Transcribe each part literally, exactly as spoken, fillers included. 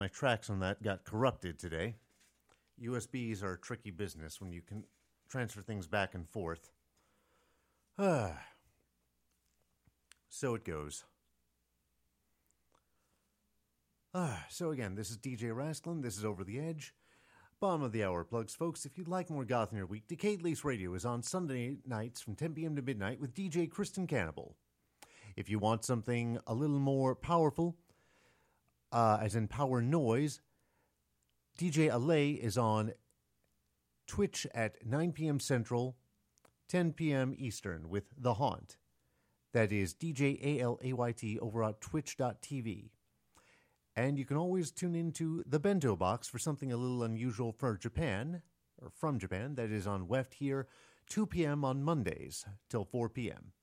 My tracks on that got corrupted today. U S Bs are a tricky business when you can transfer things back and forth. Ah. So it goes. Ah, so again, this is D J Rasklin. This is Over the Edge. Bottom of the hour plugs, folks. If you'd like more goth in your week, Decade Lace Radio is on Sunday nights from ten p.m. to midnight with D J Kristen Cannibal. If you want something a little more powerful, uh, as in power noise, D J Alay is on Twitch at nine p.m. Central, ten p.m. Eastern with The Haunt. That is D J A L A Y T over at twitch dot t v. And you can always tune into The Bento Box for something a little unusual for Japan, or from Japan. That is on W E F T here, two p.m. on Mondays till four p.m.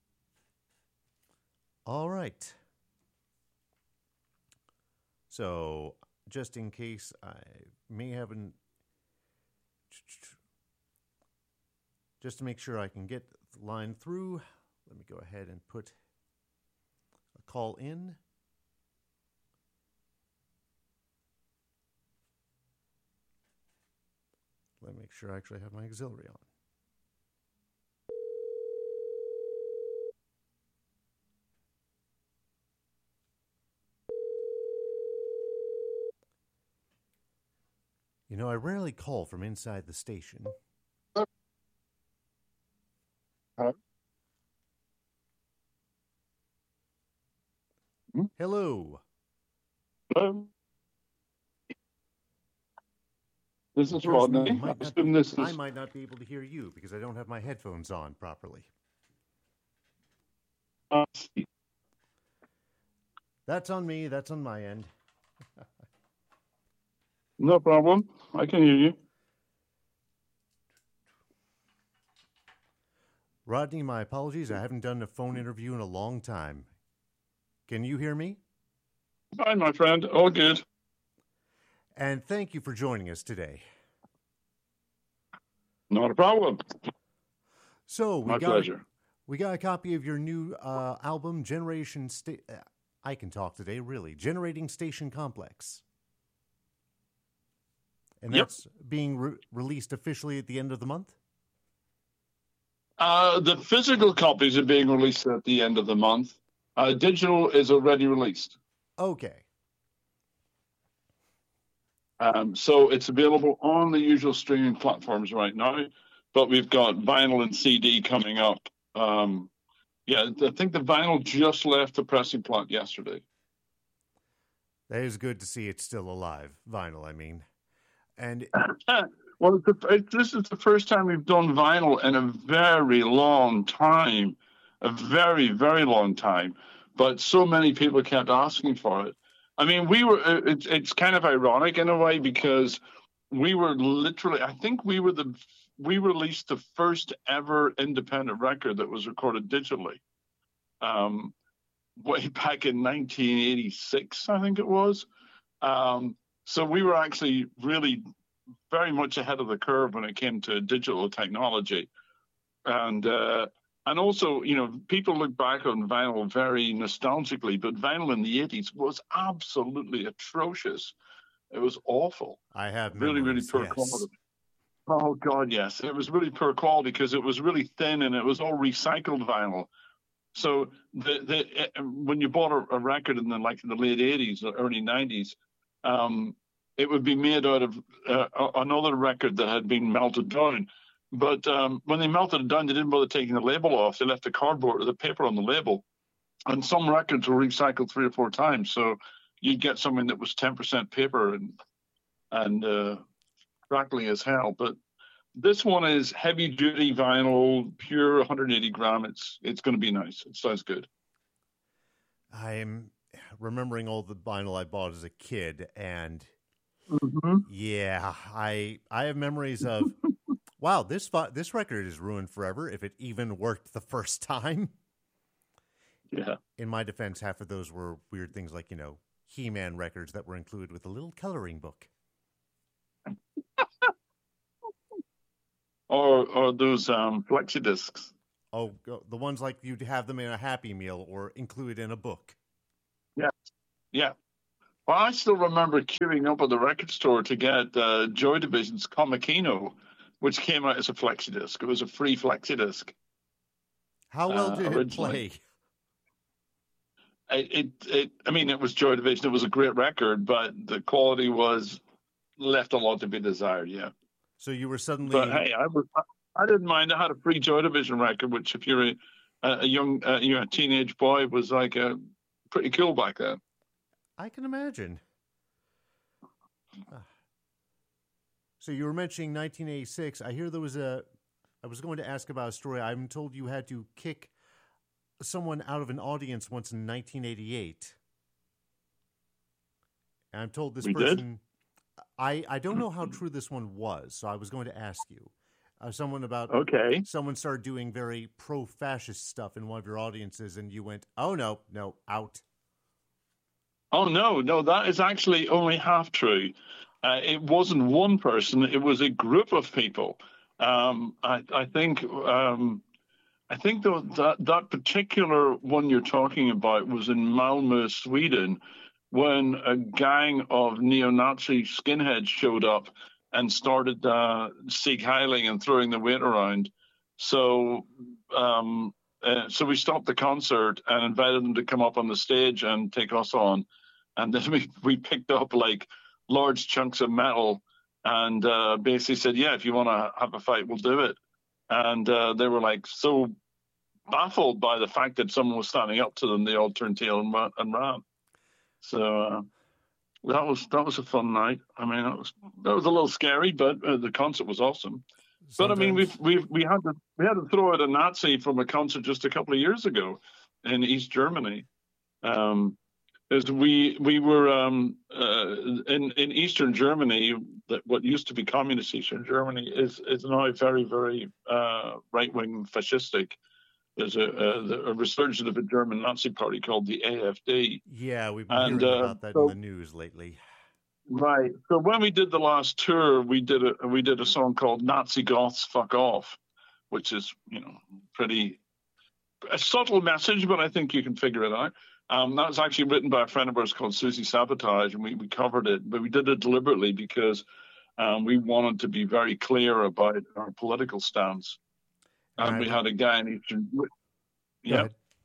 All right. So, just in case I may haven't... Just to make sure I can get the line through, let me go ahead and put a call in. Let me make sure I actually have my auxiliary on. You know, I rarely call from inside the station. Hello? Hmm? Hello. Hello? This is The person Rodney. might I not assume be- this I is... might not be able to hear you because I don't have my headphones on properly. Uh, That's on me. That's on my end. no problem. I can hear you. Rodney, my apologies. I haven't done a phone interview in a long time. Can you hear me? Fine, my friend. All good. And thank you for joining us today. Not a problem. So we My got pleasure. we got a copy of your new uh, album, Generation Sta- uh, I can talk today, really. Generating Station Complex. And Yep. that's being re- released officially at the end of the month? Uh, the physical copies are being released at the end of the month. Uh, digital is already released. Okay. Um, so it's available on the usual streaming platforms right now, but we've got vinyl and C D coming up. Um, yeah, I think the vinyl just left the pressing plant yesterday. That is good to see it's still alive. Vinyl, I mean. And Well, it's the, it, this is the first time we've done vinyl in a very long time, a very, very long time. But so many people kept asking for it. I mean, we were. It's it's kind of ironic in a way because we were literally. I think we were the. We released the first ever independent record that was recorded digitally. Um, way back in nineteen eighty-six, I think it was. Um, so we were actually really very much ahead of the curve when it came to digital technology. And uh, and also, you know, people look back on vinyl very nostalgically, but vinyl in the eighties was absolutely atrocious. It was awful. I have Really, really memories, poor yes. quality. Oh, God, yes. It was really poor quality because it was really thin and it was all recycled vinyl. So the the uh, when you bought a, a record in the like the late eighties or early nineties, um, it would be made out of uh, another record that had been melted down. But um, when they melted it down, they didn't bother taking the label off. They left the cardboard or the paper on the label. And some records were recycled three or four times. So you'd get something that was ten percent paper and and uh, crackly as hell. But this one is heavy duty vinyl, pure one hundred eighty gram. It's it's going to be nice. It sounds good. I'm remembering all the vinyl I bought as a kid, and Mm-hmm. yeah, I I have memories of, wow, this fi- this record is ruined forever if it even worked the first time. Yeah. In my defense, half of those were weird things like, you know, He-Man records that were included with a little coloring book. Or or those um, flexi discs. Oh, go- the ones like you'd have them in a Happy Meal or included in a book. Yeah, yeah. Well, I still remember queuing up at the record store to get uh, Joy Division's Comikino, which came out as a flexi disc. It was a free flexi disc. How well did uh, it play? It, it, it, I mean, it was Joy Division. It was a great record, but the quality was left a lot to be desired. Yeah. So you were suddenly. But hey, I was. I didn't mind. I had a free Joy Division record, which, if you're a, a young, uh, you know, a teenage boy, was like a pretty cool back then. I can imagine. So you were mentioning nineteen eighty-six. I hear there was a. I was going to ask about a story. I'm told you had to kick someone out of an audience once in nineteen eighty-eight. And I'm told this we person. Did? I I don't know how true this one was, so I was going to ask you. Uh, someone about okay. Someone started doing very pro-fascist stuff in one of your audiences, and you went, "Oh no, no, out." Oh no, no, that is actually only half true. Uh, it wasn't one person; it was a group of people. Um, I, I think, um, I think that that particular one you're talking about was in Malmö, Sweden, when a gang of neo-Nazi skinheads showed up and started uh, Sieg Heiling and throwing the weight around. So, um, uh, so we stopped the concert and invited them to come up on the stage and take us on. And then we, we picked up like large chunks of metal and uh, basically said, yeah, if you want to have a fight, we'll do it. And uh, they were like so baffled by the fact that someone was standing up to them, they all turned tail and, and ran. So uh, that was that was a fun night. I mean, that was that was a little scary, but uh, the concert was awesome. Sometimes. But I mean, we've we've we had to we had to throw out a Nazi from a concert just a couple of years ago in East Germany. Um, As we we were um, uh, in in Eastern Germany, that what used to be communist Eastern Germany is is now very very uh, right wing fascistic. There's a, a, a resurgence of a German Nazi party called the A F D. Yeah, we've been and, hearing uh, about that so, in the news lately. Right. So when we did the last tour, we did a we did a song called "Nazi Goths Fuck Off," which is you know pretty a subtle message, but I think you can figure it out. Um, that was actually written by a friend of ours called Susie Sabotage, and we, we covered it, but we did it deliberately because um, we wanted to be very clear about our political stance. And right. we had a guy in Eastern, yeah,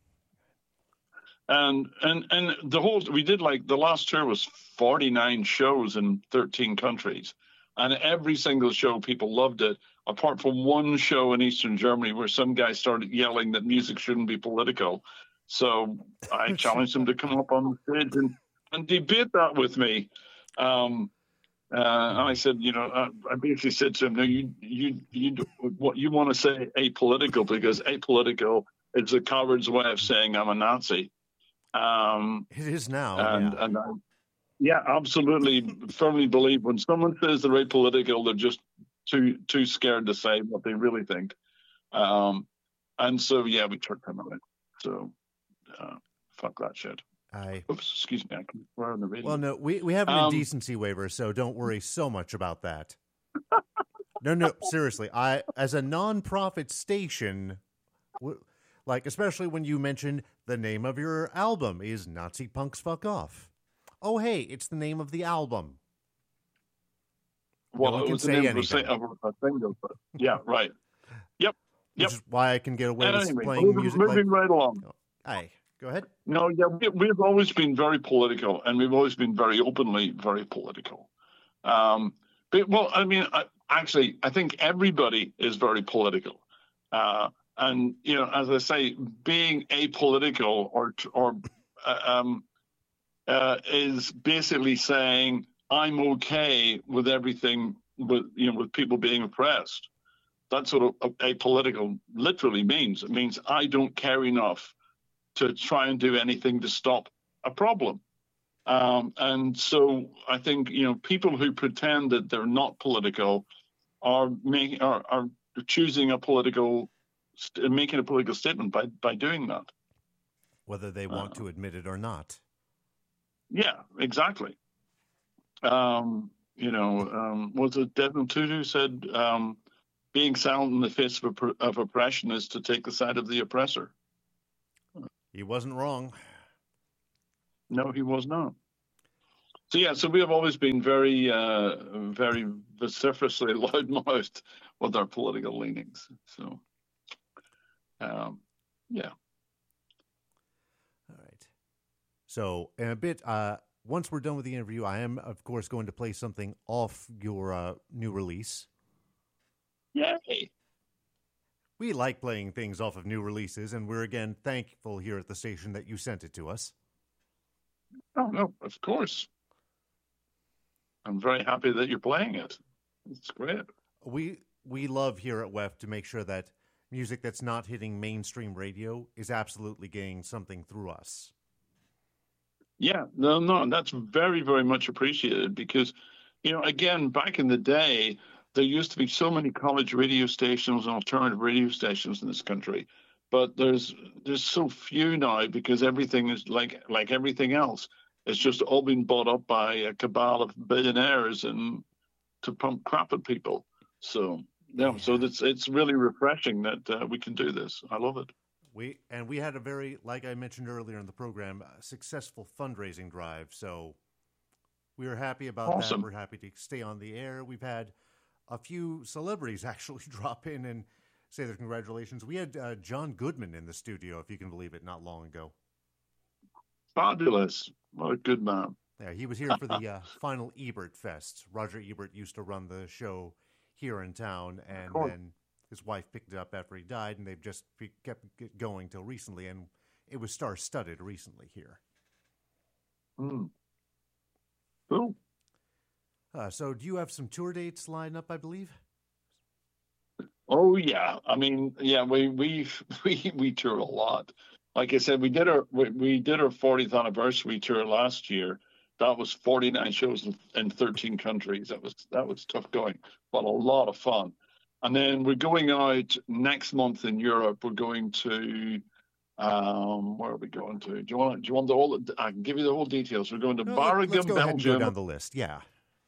and and and the whole we did like the last tour was forty-nine shows in thirteen countries, and every single show people loved it, apart from one show in Eastern Germany where some guy started yelling that music shouldn't be political. So I challenged him to come up on the stage and, and debate that with me. Um, uh, and I said, you know, I, I basically said to him, no, you, you, you, what you want to say apolitical because apolitical is a coward's way of saying I'm a Nazi. Um, it is now. And, yeah. and I, yeah, absolutely firmly believe when someone says they're apolitical, they're just too, too scared to say what they really think. Um, and so, yeah, we turned him out. So, Uh, fuck that shit. I. Oops, excuse me. I can swear on the radio. Well, no, we, we have an um, indecency waiver, so don't worry so much about that. no, no, seriously. I, as a non-profit station, w- like especially when you mention the name of your album is Nazi Punks Fuck Off. Oh, hey, it's the name of the album. Well, no one it can was say the name anything. of a, a single, but yeah, right. Yep. Yep. Which is why I can get away and with anyway, playing moving, music. Moving like, right along. Oh, aye. Go ahead. No, yeah, we, we've always been very political, and we've always been very openly very political. Um, but, well, I mean, I, actually, I think everybody is very political. Uh, and, you know, as I say, being apolitical or, or uh, um, uh, is basically saying, I'm okay with everything, with, you know, with people being oppressed. That's what apolitical literally means. It means I don't care enough to try and do anything to stop a problem. Um, and so I think, you know, people who pretend that they're not political are making are, are choosing a political, making a political statement by, by doing that. Whether they want uh, to admit it or not. Yeah, exactly. Um, you know, um, was it Desmond Tutu said, um, being silent in the face of, of oppression is to take the side of the oppressor. He wasn't wrong. No, he was not. So yeah, so we have always been very, uh, very vociferously loudmouthed with our political leanings. So, um, yeah. All right. So, in a bit, uh, once we're done with the interview, I am, of course, going to play something off your uh, new release. Yay! We like playing things off of new releases, and we're again thankful here at the station that you sent it to us. Oh no, of course. I'm very happy that you're playing it. It's great. We we love here at W E F to make sure that music that's not hitting mainstream radio is absolutely getting something through us. Yeah, no, no, that's very, very much appreciated because, you know, again, back in the day, there used to be so many college radio stations and alternative radio stations in this country, but there's there's so few now because everything is like like everything else. It's just all been bought up by a cabal of billionaires and to pump crap at people. So yeah, yeah. so it's it's really refreshing that uh, we can do this. I love it. We and we had a very, like I mentioned earlier in the program, a successful fundraising drive. So we were happy about Awesome. that. We're happy to stay on the air. We've had a few celebrities actually drop in and say their congratulations. We had uh, John Goodman in the studio, if you can believe it, not long ago. Fabulous. What a good man. Yeah, he was here for the uh, final Ebert Fest. Roger Ebert used to run the show here in town, and then his wife picked it up after he died, and they've just kept it going till recently, and it was star-studded recently here. Mm. Cool. Uh, so do you have some tour dates lined up, I believe? Oh, yeah. I mean, yeah, we we we, we tour a lot. Like I said, we did our we, we did our fortieth anniversary tour last year. That was forty-nine shows in, in thirteen countries. That was that was tough going, but a lot of fun. And then we're going out next month in Europe. We're going to um, where are we going to? Do you want do you want the whole? I can give you the whole details. We're going to no, Waregem, let's go Belgium. Ahead and go down the list. Yeah.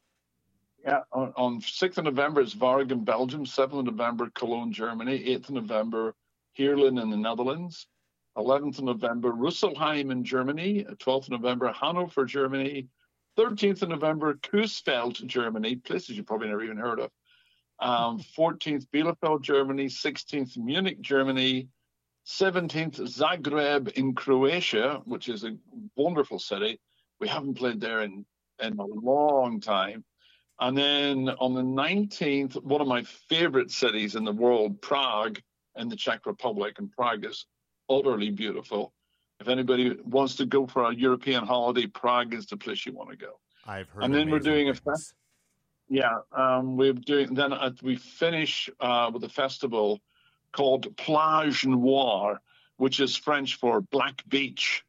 Yeah, on, on sixth of November, it's Waregem, Belgium. seventh of November, Cologne, Germany. eighth of November, Heerlen in the Netherlands. eleventh of November, Rüsselsheim in Germany. twelfth of November, Hanover, Germany. thirteenth of November, Coesfeld, Germany, places you probably never even heard of. Um, fourteenth, Bielefeld, Germany. sixteenth, Munich, Germany. seventeenth, Zagreb in Croatia, which is a wonderful city. We haven't played there in, in a long time. And then on the nineteenth, one of my favorite cities in the world, Prague, in the Czech Republic. And Prague is utterly beautiful. If anybody wants to go for a European holiday, Prague is the place you want to go. I've heard. And then we're doing things. a fest. Yeah, um, we're doing. Then uh, we finish uh, with a festival called Plage Noire, which is French for Black Beach.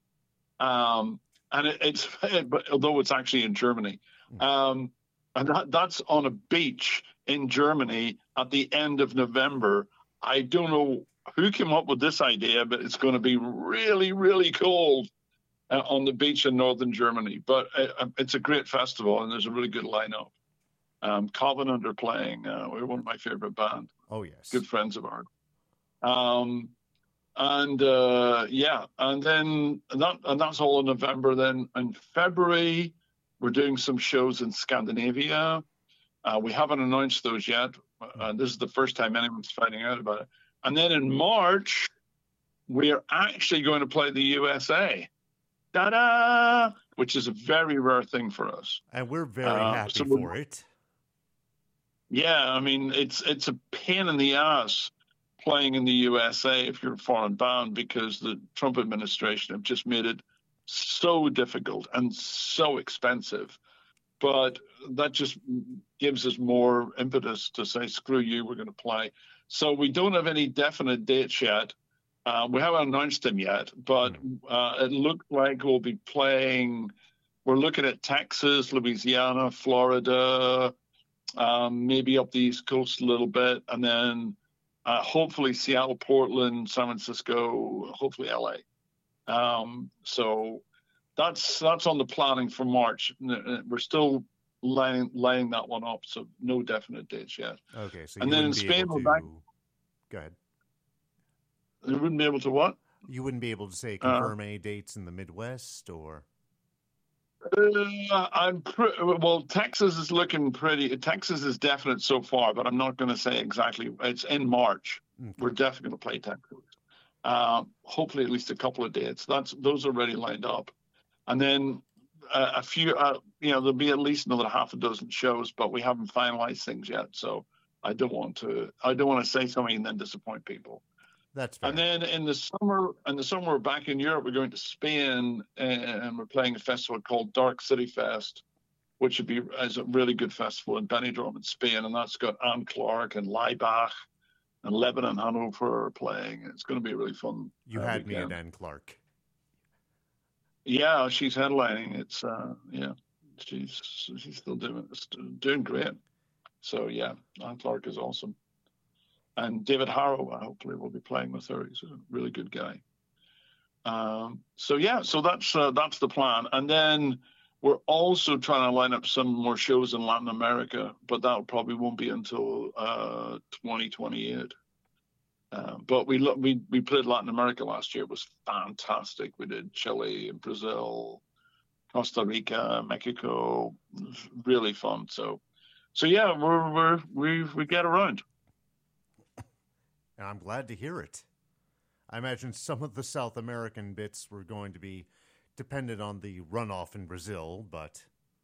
Um, and it, it's, but although it's actually in Germany. Um, And that, that's on a beach in Germany at the end of November. I don't know who came up with this idea, but it's going to be really, really cold uh, on the beach in northern Germany. But uh, it's a great festival, and there's a really good lineup. Um, Covenant are playing. Uh, we're one of my favorite bands. Oh, yes. Good friends of ours. Um, and, uh, yeah, and then that, and that's all in November. Then in February, we're doing some shows in Scandinavia. Uh, we haven't announced those yet. Uh, this is the first time anyone's finding out about it. And then in March, we're actually going to play the U S A. Ta-da! Which is a very rare thing for us. And we're very uh, happy so for it. Yeah, I mean, it's it's a pain in the ass playing in the U S A if you're foreign bound because the Trump administration have just made it so difficult and so expensive, but that just gives us more impetus to say, screw you, we're going to play. So we don't have any definite dates yet. Uh, we haven't announced them yet, but uh, it looks like we'll be playing, we're looking at Texas, Louisiana, Florida, um, maybe up the East Coast a little bit, and then uh, hopefully Seattle, Portland, San Francisco, hopefully L A. Um, so that's that's on the planning for March. We're still laying laying that one up, so no definite dates yet. Okay, so and you then in wouldn't be Spain, able we're to... back. Go ahead. You wouldn't be able to what? You wouldn't be able to say confirm uh, any dates in the Midwest, or? Uh, I'm pre- well. Texas is looking pretty. Texas is definite so far, but I'm not going to say exactly. It's in March. Okay. We're definitely going to play Texas. Uh, hopefully, at least a couple of dates. That's those are already lined up, and then uh, a few. Uh, you know, there'll be at least another half a dozen shows, but we haven't finalized things yet. So I don't want to. I don't want to say something and then disappoint people. That's fair. And then in the summer, in the summer, we're back in Europe. We're going to Spain, and we're playing a festival called Dark City Fest, which would be is a really good festival in Benidorm in Spain. And that's got Anne Clark and Laibach and Lebanon Hanover playing. It's going to be really fun. You uh, had weekend. me at Anne Clark. Yeah, she's headlining. It's uh, yeah, she's she's still doing doing great. So yeah, Anne Clark is awesome. And David Harrow, hopefully, will be playing with her. He's a really good guy. Um, so yeah, so that's uh, that's the plan. And then we're also trying to line up some more shows in Latin America, but that probably won't be until uh, twenty twenty-eight. Uh, but we we we played Latin America last year. It was fantastic. We did Chile and Brazil, Costa Rica, Mexico. It was really fun. So, so yeah, we're we're we we get around. And I'm glad to hear it. I imagine some of the South American bits were going to be dependent on the runoff in Brazil, but...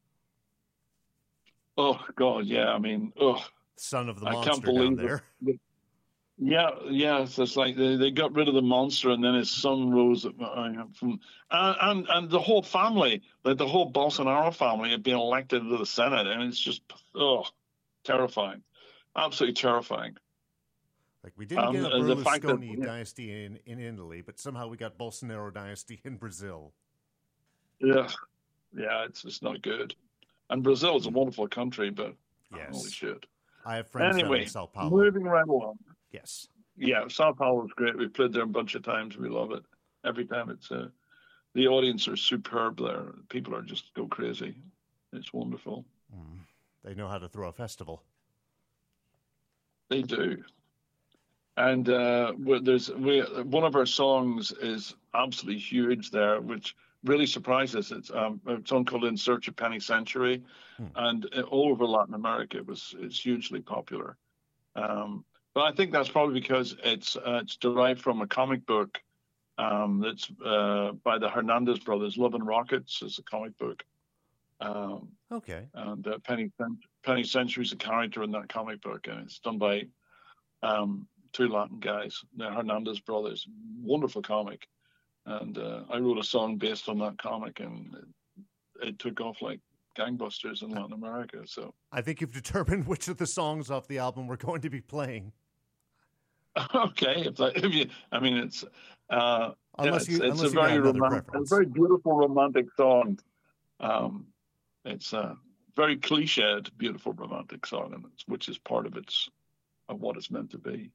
Oh, God, yeah, I mean, oh. Son of the I monster can't believe down there. It. Yeah, yeah, it's just like they, they got rid of the monster and then his son rose up from... And, and, and the whole family, like the whole Bolsonaro family had been elected into the Senate, and it's just, oh, terrifying. Absolutely terrifying. Like, we didn't um, get a Berlusconi that, yeah. dynasty in, in Italy, but somehow we got Bolsonaro dynasty in Brazil. Yeah, yeah, it's it's not good. And Brazil is a wonderful country, but yes. holy shit. I have friends anyway, down in Sao Paulo. Moving right along. Yes. Yeah, Sao Paulo is great. We've played there a bunch of times. We love it. Every time it's uh, the audience are superb there. People are just go crazy. It's wonderful. Mm. They know how to throw a festival. They do. And uh, there's we one of our songs is absolutely huge there, which really surprised us. It's um, a song called "In Search of Penny Century," hmm. and all over Latin America, it was it's hugely popular. Um, but I think that's probably because it's uh, it's derived from a comic book um, that's uh, by the Hernandez brothers. Love and Rockets is a comic book. Um, okay. And uh, Penny Penny Century is a character in that comic book, and it's done by. Um, two Latin guys, the Hernandez brothers, wonderful comic. And uh, I wrote a song based on that comic, and it, it took off like gangbusters in Latin America. So I think you've determined which of the songs off the album we're going to be playing. Okay, if, that, if you, I mean, it's uh, unless yeah, you, it's, unless it's you a very another romantic, preference. a very beautiful romantic song. Um, it's a very cliched, beautiful romantic song, and it's, which is part of its of what it's meant to be.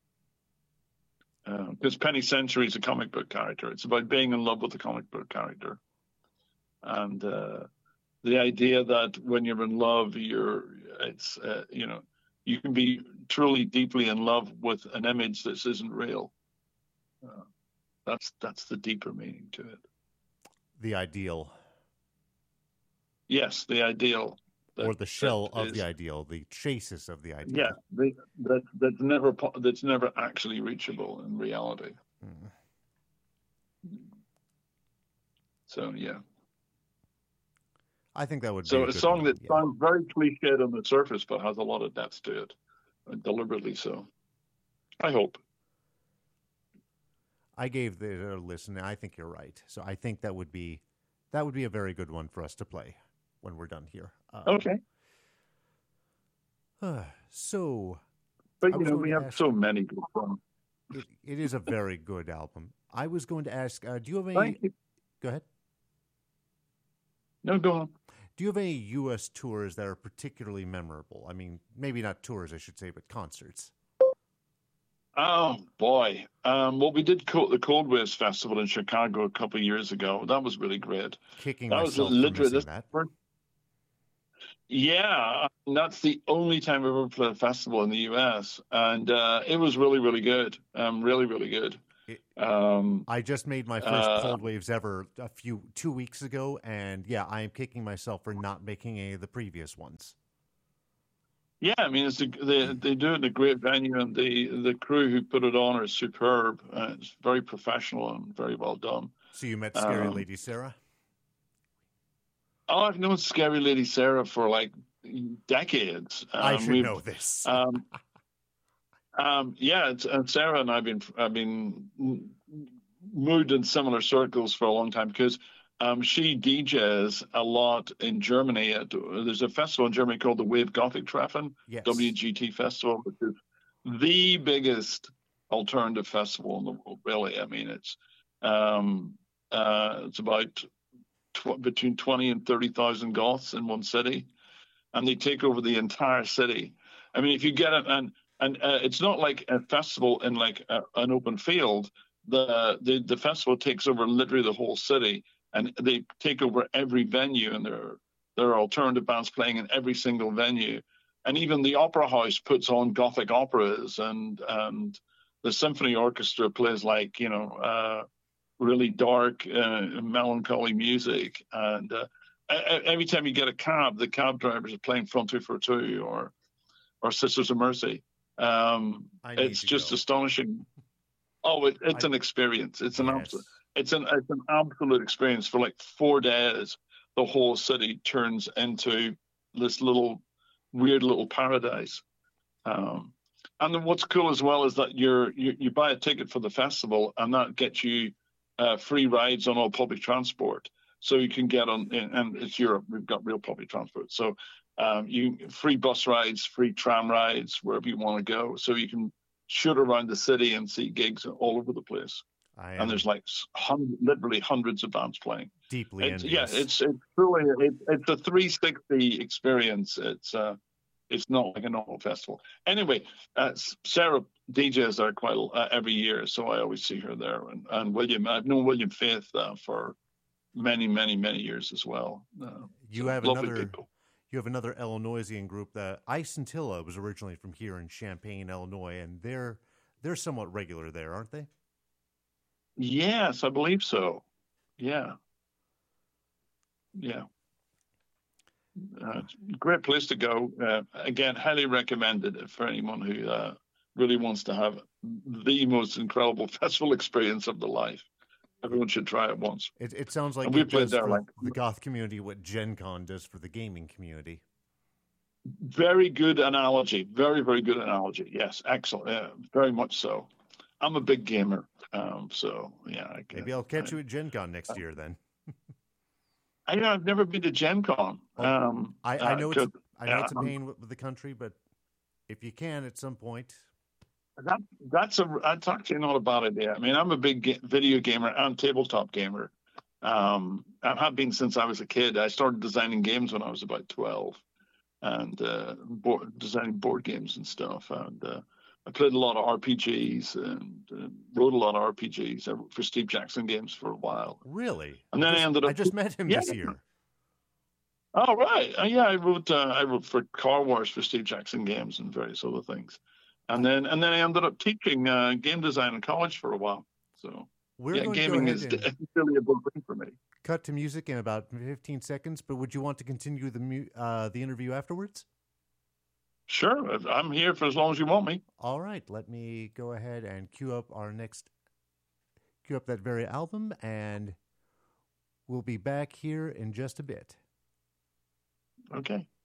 Because uh, Penny Century is a comic book character. It's about being in love with a comic book character. And uh, the idea that when you're in love, you're, it's, uh, you know, you can be truly deeply in love with an image that isn't real. Uh, that's, that's the deeper meaning to it. The ideal. Yes, the ideal. That, or the shell of is, the ideal, the chasis of the ideal. Yeah, the, that that's never that's never actually reachable in reality. Hmm. So yeah, I think that would. So be a, a good song one. that yeah. sounds very cliched on the surface, but has a lot of depth to it, deliberately so. I hope. I gave the a listen. I think you're right. So I think that would be that would be a very good one for us to play when we're done here. Um, okay. Uh, so, but you know, we have ask, so many good songs. It, it is a very good album. I was going to ask, uh, do you have any? Thank you. Go ahead. No, go on. Do you have any U S tours that are particularly memorable? I mean, maybe not tours, I should say, but concerts. Oh boy! Um, well, we did co- the Cold Waves Festival in Chicago a couple of years ago. That was really great. Kicking that myself was literally for missing that. First, yeah, that's the only time I've ever played a festival in the U S, and uh, it was really, really good. Um, really, really good. Um, I just made my first uh, cold waves ever a few two weeks ago, and yeah, I am kicking myself for not making any of the previous ones. Yeah, I mean, it's a, they they do it in a great venue, and the the crew who put it on are superb. Uh, it's very professional and very well done. So you met Scary um, Lady Sarah? Oh, I've known Scary Lady Sarah for like decades. Um, I should know this. um, um, yeah, it's, and Sarah and I've been I've been moved in similar circles for a long time because um, she D Js a lot in Germany. At, there's a festival in Germany called the Wave Gothic Treffen, yes. W G T Festival, which is the biggest alternative festival in the world. Really, I mean, it's um, uh, it's about tw- between twenty and thirty thousand goths in one city, and they take over the entire city. I mean, if you get it, and and uh, it's not like a festival in like a, an open field. The, the the festival takes over literally the whole city, and they take over every venue, and there are, there are alternative bands playing in every single venue, and even the opera house puts on Gothic operas, and and the symphony orchestra plays like you know uh, really dark, uh, melancholy music, and uh, every time you get a cab, the cab drivers are playing Front Two for Two or or Sisters of Mercy. Um, it's just go. astonishing. Oh, it, it's I, an experience. It's an yes. absolute. It's an it's an absolute experience for like four days. The whole city turns into this little weird little paradise. Um, and then what's cool as well is that you're you, you buy a ticket for the festival, and that gets you uh, free rides on all public transport. So you can get on, and it's Europe. We've got real public transport. So um, you free bus rides, free tram rides wherever you want to go. So you can shoot around the city and see gigs all over the place. And there's like hundred, literally hundreds of bands playing. Deeply it's, envious. Yeah, it's it's truly it, it's a three sixty experience. It's uh, it's not like a normal festival. Anyway, uh, Sarah D Js are quite uh, every year, so I always see her there. And, and William, I've known William Faith uh, for many, many, many years as well. Uh, you so have another. People. You have another Illinoisian group. That Ice and Tilla was originally from here in Champaign, Illinois, and they're they're somewhat regular there, aren't they? Yes, I believe so. Yeah, yeah. Uh, great place to go. Uh, again, highly recommended for anyone who uh, really wants to have the most incredible festival experience of their life. Everyone should try it once. It, it sounds like and we it played does there for like the goth community what Gen Con does for the gaming community. Very good analogy. Very, very good analogy. Yes, excellent. Yeah, very much so. I'm a big gamer, um, so yeah. I can, Maybe I'll catch I, you at Gen Con next uh, year then. I know I've never been to Gen Con. Um, I, I know uh, it's I know uh, it's a pain with the country, but if you can at some point. That, that's a that's actually not a bad idea. I mean, I'm a big ga- video gamer and tabletop gamer. Um, I have been since I was a kid. I started designing games when I was about twelve, and uh, board, designing board games and stuff. And uh, I played a lot of R P Gs and uh, wrote a lot of R P Gs I wrote for Steve Jackson Games for a while. Really? And I then just, I ended up. I just met him yeah. this year. Oh right, uh, yeah. I wrote uh, I wrote for Car Wars for Steve Jackson Games and various other things. And then and then I ended up teaching uh, game design in college for a while. So We're yeah, going gaming to is really a big thing for me. Cut to music in about fifteen seconds, but would you want to continue the mu- uh, the interview afterwards? Sure, I'm here for as long as you want me. All right, let me go ahead and cue up our next, cue up that very album, and we'll be back here in just a bit. Okay.